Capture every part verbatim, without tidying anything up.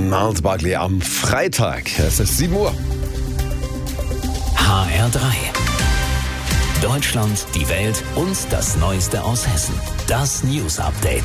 Gnarls Barkley am Freitag. Es ist sieben Uhr. H R drei. Deutschland, die Welt und das Neueste aus Hessen. Das News Update.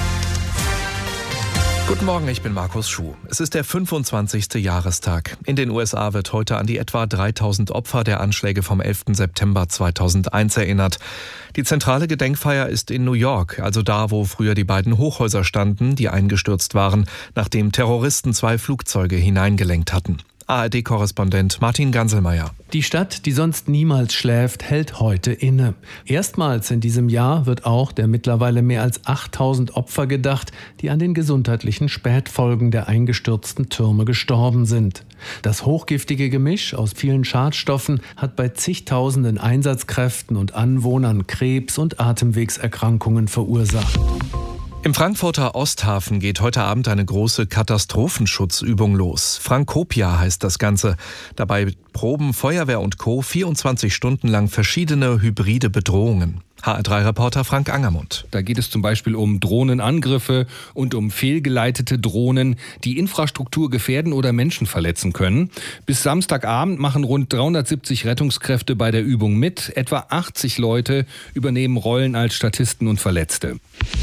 Guten Morgen, ich bin Markus Schuh. Es ist der fünfundzwanzigste Jahrestag. In den U S A wird heute an die etwa dreitausend Opfer der Anschläge vom elften September zweitausendeins erinnert. Die zentrale Gedenkfeier ist in New York, also da, wo früher die beiden Hochhäuser standen, die eingestürzt waren, nachdem Terroristen zwei Flugzeuge hineingelenkt hatten. A R D-Korrespondent Martin Ganselmeier. Die Stadt, die sonst niemals schläft, hält heute inne. Erstmals in diesem Jahr wird auch der mittlerweile mehr als achttausend Opfer gedacht, die an den gesundheitlichen Spätfolgen der eingestürzten Türme gestorben sind. Das hochgiftige Gemisch aus vielen Schadstoffen hat bei zigtausenden Einsatzkräften und Anwohnern Krebs- und Atemwegserkrankungen verursacht. Im Frankfurter Osthafen geht heute Abend eine große Katastrophenschutzübung los. Frankopia heißt das Ganze. Dabei proben Feuerwehr und Co. vierundzwanzig Stunden lang verschiedene hybride Bedrohungen. H R drei Reporter Frank Angermund. Da geht es zum Beispiel um Drohnenangriffe und um fehlgeleitete Drohnen, die Infrastruktur gefährden oder Menschen verletzen können. Bis Samstagabend machen rund dreihundertsiebzig Rettungskräfte bei der Übung mit. Etwa achtzig Leute übernehmen Rollen als Statisten und Verletzte.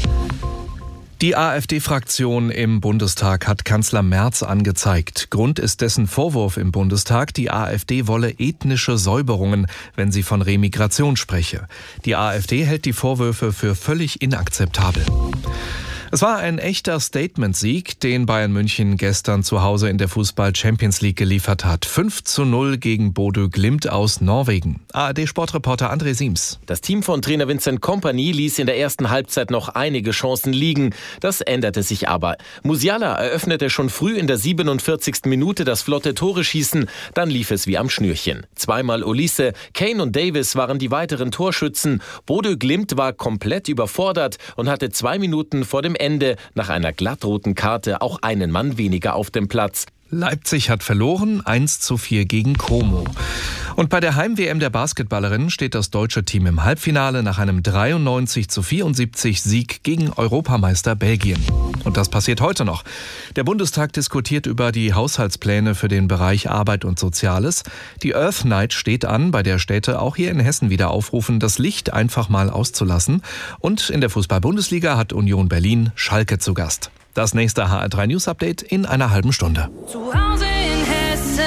Die AfD-Fraktion im Bundestag hat Kanzler Merz angezeigt. Grund ist dessen Vorwurf im Bundestag, die AfD wolle ethnische Säuberungen, wenn sie von Remigration spreche. Die AfD hält die Vorwürfe für völlig inakzeptabel. Es war ein echter Statement-Sieg, den Bayern München gestern zu Hause in der Fußball-Champions League geliefert hat. fünf zu null gegen Bodø Glimt aus Norwegen. A R D-Sportreporter André Siems. Das Team von Trainer Vincent Kompany ließ in der ersten Halbzeit noch einige Chancen liegen. Das änderte sich aber. Musiala eröffnete schon früh in der siebenundvierzigsten Minute das flotte Tore-Schießen. Dann lief es wie am Schnürchen. Zweimal Olise, Kane und Davis waren die weiteren Torschützen. Bodø Glimt war komplett überfordert und hatte zwei Minuten vor dem Ende nach einer glattroten Karte auch einen Mann weniger auf dem Platz. Leipzig hat verloren, eins zu vier gegen Como. Und bei der Heim-W M der Basketballerinnen steht das deutsche Team im Halbfinale nach einem dreiundneunzig zu vierundsiebzig Sieg gegen Europameister Belgien. Und das passiert heute noch. Der Bundestag diskutiert über die Haushaltspläne für den Bereich Arbeit und Soziales. Die Earth Night steht an, bei der Städte auch hier in Hessen wieder aufrufen, das Licht einfach mal auszulassen. Und in der Fußball-Bundesliga hat Union Berlin Schalke zu Gast. Das nächste H R drei News Update in einer halben Stunde. Zu Hause in Hessen,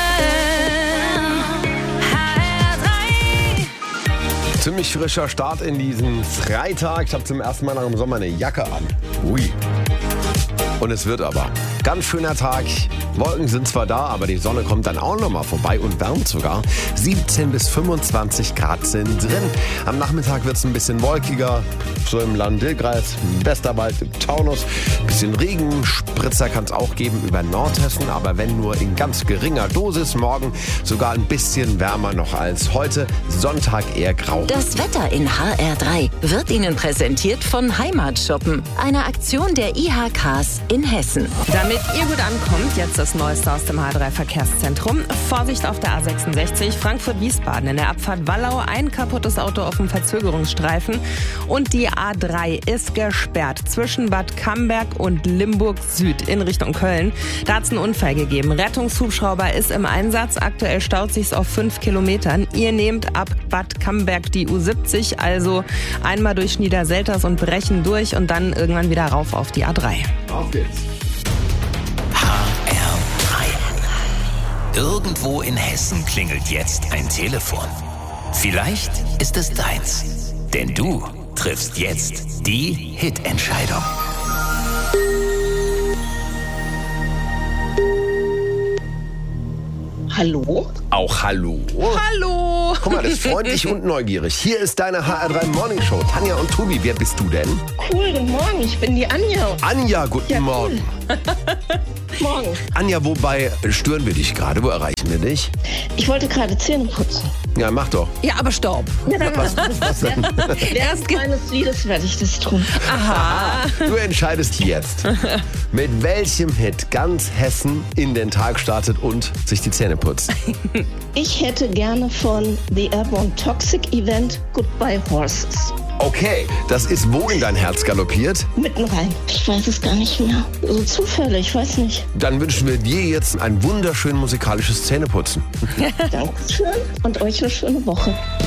H R drei. Ziemlich frischer Start in diesen Freitag. Ich habe zum ersten Mal nach dem Sommer eine Jacke an. Ui. Und es wird aber ganz schöner Tag. Wolken sind zwar da, aber die Sonne kommt dann auch noch mal vorbei und wärmt sogar. siebzehn bis fünfundzwanzig Grad sind drin. Am Nachmittag wird es ein bisschen wolkiger. So im Lahn-Dill-Kreis, im Westerwald, im Taunus. Ein bisschen Regen, Spritzer kann es auch geben über Nordhessen, aber wenn nur in ganz geringer Dosis. Morgen sogar ein bisschen wärmer noch als heute. Sonntag eher grau. Das Wetter in H R drei wird Ihnen präsentiert von Heimatshoppen, einer Aktion der I H Ks in Hessen. Damit ihr gut ankommt, jetzt das Neueste aus dem H R drei Verkehrszentrum. Vorsicht auf der A sechsundsechzig, Frankfurt-Wiesbaden in der Abfahrt Wallau. Ein kaputtes Auto auf dem Verzögerungsstreifen. Und die A drei ist gesperrt zwischen Bad Camberg und Limburg Süd in Richtung Köln. Da hat es einen Unfall gegeben. Rettungshubschrauber ist im Einsatz. Aktuell staut sich's auf fünf Kilometern. Ihr nehmt ab Bad Camberg die U siebzig, also einmal durch Niederselters und Brechen durch und dann irgendwann wieder rauf auf die A drei. Auf geht's. H R drei. Irgendwo in Hessen klingelt jetzt ein Telefon. Vielleicht ist es deins. Denn du triffst jetzt die Hitentscheidung. Hallo? Auch hallo. Hallo! Guck mal, das ist freundlich und neugierig. Hier ist deine H R drei Morning Show. Tanja und Tobi, wer bist du denn? Cool, guten Morgen, ich bin die Anja. Anja, guten Ja, Morgen. cool. Morgen. Anja, wobei stören wir dich gerade? Wo erreichen wir dich? Ich wollte gerade Zähne putzen. Ja, mach doch. Ja, aber stopp. Was, was denn? Während meines Liedes werde ich das tun. Aha. Du entscheidest jetzt, mit welchem Hit ganz Hessen in den Tag startet und sich die Zähne putzt. Ich hätte gerne von The Airborne Toxic Event Goodbye Horses. Okay, das ist wo in dein Herz galoppiert? Mitten rein. Ich weiß es gar nicht mehr. So Zufälle, ich weiß nicht. Dann wünschen wir dir jetzt ein wunderschön musikalisches Zähneputzen. Dankeschön und euch eine schöne Woche.